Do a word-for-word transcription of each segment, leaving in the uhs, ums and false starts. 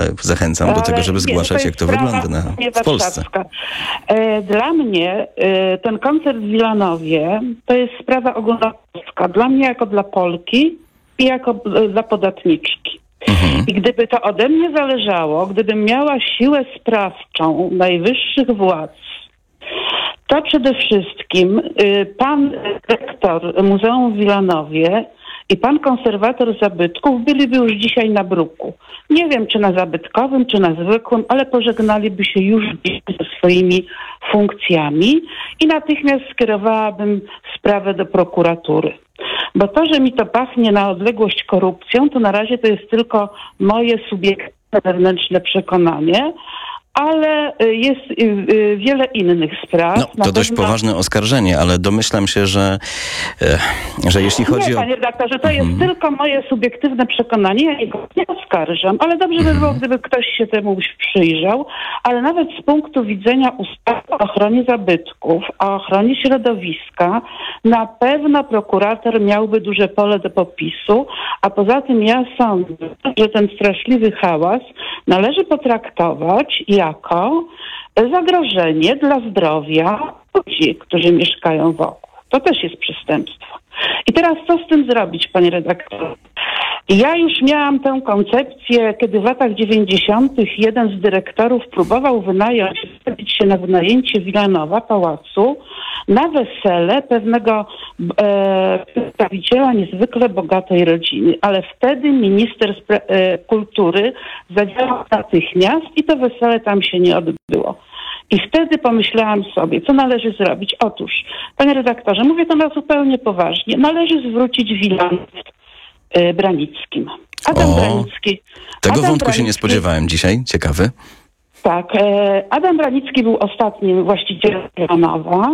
zachęcam do tego, żeby nie, zgłaszać, to jak to sprawa wygląda na, w Polsce. Dla mnie ten koncert w Wilanowie to jest sprawa ogólnopolska. Dla mnie jako dla Polki i jako dla podatniczki. Mhm. I gdyby to ode mnie zależało, gdybym miała siłę sprawczą najwyższych władz, to przede wszystkim pan rektor Muzeum w Wilanowie i pan konserwator zabytków byliby już dzisiaj na bruku. Nie wiem, czy na zabytkowym, czy na zwykłym, ale pożegnaliby się już ze swoimi funkcjami i natychmiast skierowałabym sprawę do prokuratury. Bo to, że mi to pachnie na odległość korupcją, to na razie to jest tylko moje subiektywne wewnętrzne przekonanie, ale jest wiele innych spraw. No, to na dość pewno... poważne oskarżenie, ale domyślam się, że, że jeśli chodzi nie, o... panie redaktorze, to mhm. jest tylko moje subiektywne przekonanie, ja jego nie oskarżam, ale dobrze by było, gdyby ktoś się temu przyjrzał, ale nawet z punktu widzenia ustawy o ochronie zabytków, o ochronie środowiska, na pewno prokurator miałby duże pole do popisu, a poza tym ja sądzę, że ten straszliwy hałas należy potraktować jako zagrożenie dla zdrowia ludzi, którzy mieszkają wokół. To też jest przestępstwo. I teraz co z tym zrobić, panie redaktorze? Ja już miałam tę koncepcję, kiedy w latach dziewięćdziesiątych jeden z dyrektorów próbował wynająć, wystawić się na wynajęcie Wilanowa, pałacu, na wesele pewnego e, przedstawiciela niezwykle bogatej rodziny. Ale wtedy minister spra- e, kultury zadziałał natychmiast i to wesele tam się nie odbyło. I wtedy pomyślałam sobie, co należy zrobić. Otóż, panie redaktorze, mówię to na zupełnie poważnie, należy zwrócić Wilanów y, Branickim. Adam o, Branicki... Tego Adam wątku Branicki, się nie spodziewałem dzisiaj. Ciekawy. Tak. E, Adam Branicki był ostatnim właścicielem Wilanowa.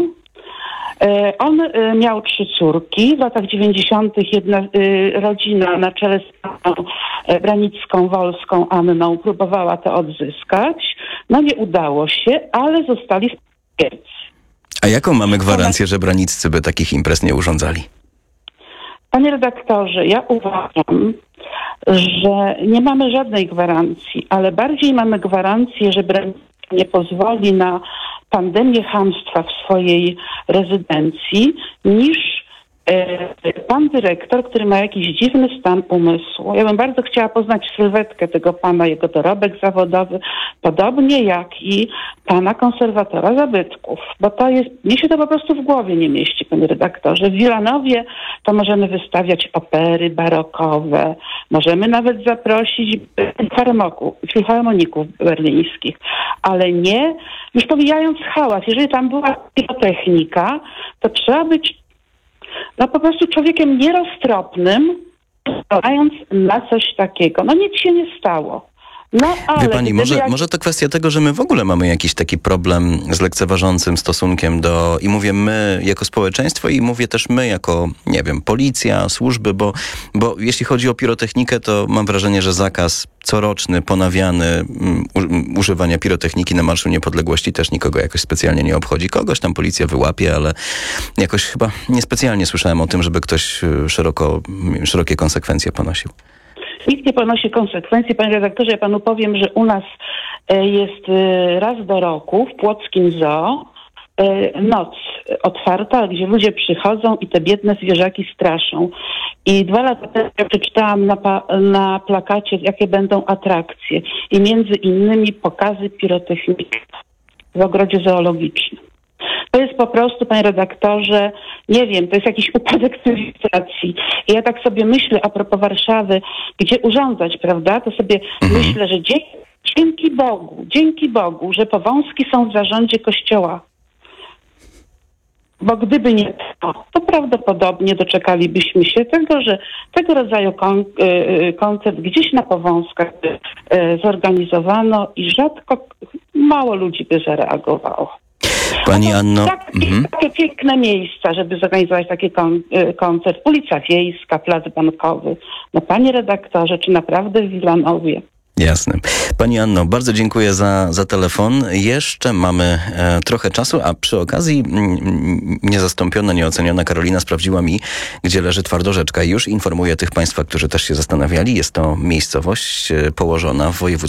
E, on e, miał trzy córki. W latach dziewięćdziesiątych jedna e, rodzina na czele z panią e, Branicką-Wolską Anną próbowała to odzyskać. No nie udało się, ale zostali spółdzielcy. A jaką mamy gwarancję, że braniccy by takich imprez nie urządzali? Panie redaktorze, ja uważam, że nie mamy żadnej gwarancji, ale bardziej mamy gwarancję, że Branicki nie pozwoli na pandemię chamstwa w swojej rezydencji, niż e, pan dyrektor, który ma jakiś dziwny stan umysłu. Ja bym bardzo chciała poznać sylwetkę tego pana, jego dorobek zawodowy, podobnie jak i pana konserwatora zabytków, bo to jest, mnie się to po prostu w głowie nie mieści, panie redaktorze. W Wilanowie to możemy wystawiać opery barokowe, możemy nawet zaprosić filharmoników berlińskich, ale nie, już pomijając hałas, jeżeli tam była pirotechnika, to trzeba być no po prostu człowiekiem nieroztropnym, pozwalając na coś takiego. No nic się nie stało. No, ale Wie pani, może, jak... może to kwestia tego, że my w ogóle mamy jakiś taki problem z lekceważącym stosunkiem do, i mówię my jako społeczeństwo i mówię też my jako, nie wiem, policja, służby, bo, bo jeśli chodzi o pirotechnikę, to mam wrażenie, że zakaz coroczny, ponawiany um, u, używania pirotechniki na Marszu Niepodległości też nikogo jakoś specjalnie nie obchodzi. Kogoś tam policja wyłapie, ale jakoś chyba niespecjalnie słyszałem o tym, żeby ktoś szeroko, szerokie konsekwencje ponosił. Nikt nie ponosi konsekwencji. Panie redaktorze, ja panu powiem, że u nas jest raz do roku w płockim zoo noc otwarta, gdzie ludzie przychodzą i te biedne zwierzaki straszą. I dwa lata temu ja przeczytałam na, pa- na plakacie, jakie będą atrakcje. I między innymi pokazy pirotechniki w ogrodzie zoologicznym. To jest po prostu, panie redaktorze, nie wiem, to jest jakiś upadek cywilizacji. I ja tak sobie myślę a propos Warszawy, gdzie urządzać, prawda? To sobie mhm. myślę, że dzięki, dzięki Bogu, dzięki Bogu, że Powązki są w zarządzie kościoła. Bo gdyby nie to, to prawdopodobnie doczekalibyśmy się tego, że tego rodzaju kon- koncert gdzieś na Powązkach by zorganizowano i rzadko, mało ludzi by zareagowało. Pani Anno... Tak, mhm. Takie piękne miejsca, żeby zorganizować taki kon- koncert. Ulica Wiejska, Plac Bankowy. No panie redaktorze, czy naprawdę w Wilanowie? Jasne. Pani Anno, bardzo dziękuję za, za telefon. Jeszcze mamy e, trochę czasu, a przy okazji m, niezastąpiona, nieoceniona Karolina sprawdziła mi, gdzie leży Twardorzeczka i już informuję tych państwa, którzy też się zastanawiali. Jest to miejscowość e, położona w województwie